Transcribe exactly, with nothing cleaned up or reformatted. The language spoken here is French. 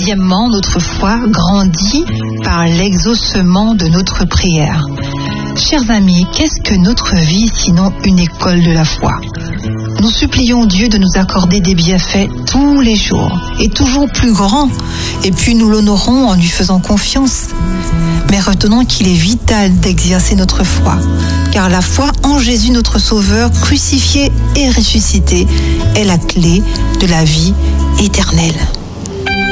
Deuxièmement, notre foi grandit par l'exaucement de notre prière. Chers amis, qu'est-ce que notre vie sinon une école de la foi? Nous supplions Dieu de nous accorder des bienfaits tous les jours et toujours plus grands, et puis nous l'honorons en lui faisant confiance. Mais retenons qu'il est vital d'exercer notre foi, car la foi en Jésus notre Sauveur, crucifié et ressuscité, est la clé de la vie éternelle.